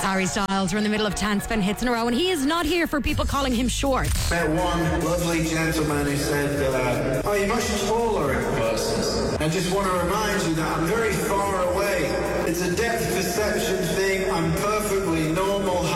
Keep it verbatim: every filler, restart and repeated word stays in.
Harry Styles, we're in the middle of ten spin hits in a row, and he is not here for people calling him short. Met one lovely gentleman who said, uh, oh, you're much taller in person. I just want to remind you that I'm very far away. It's a depth perception thing. I'm perfect.